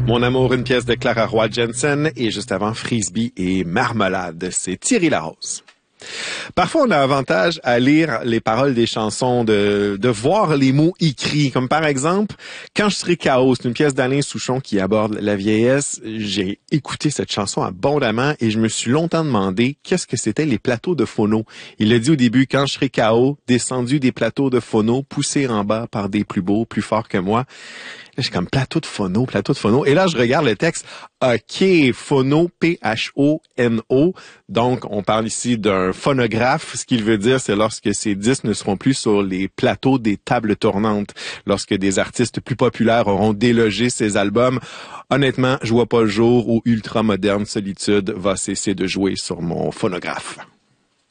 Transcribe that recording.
Mon amour, une pièce de Clara Roy Jensen et juste avant Frisbee et Marmelade, c'est Thierry Larose. Parfois, on a avantage à lire les paroles des chansons, de voir les mots écrits. Comme par exemple, Quand je serai KO, c'est une pièce d'Alain Souchon qui aborde la vieillesse. J'ai écouté cette chanson abondamment et je me suis longtemps demandé qu'est-ce que c'était les plateaux de phono. Il a dit au début, quand je serai KO, descendu des plateaux de phono, poussé en bas par des plus beaux, plus forts que moi. Là, j'ai comme plateau de phono. Et là, je regarde le texte. OK, phono, P-H-O-N-O. Donc, on parle ici d'un phonographe. Ce qu'il veut dire, c'est lorsque ces disques ne seront plus sur les plateaux des tables tournantes. Lorsque des artistes plus populaires auront délogé ces albums. Honnêtement, je vois pas le jour où Ultra Moderne Solitude va cesser de jouer sur mon phonographe.